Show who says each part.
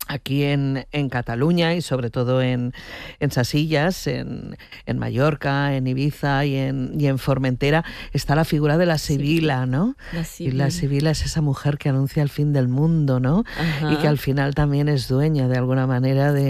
Speaker 1: aquí en Cataluña y sobre todo en Ses Illes, en Mallorca, en Ibiza y en Formentera, está la figura de la Sibila, ¿no? Y la Sibila es esa mujer que anuncia el fin del mundo, ¿no?
Speaker 2: Ajá.
Speaker 1: Y que al final también es dueña de alguna manera de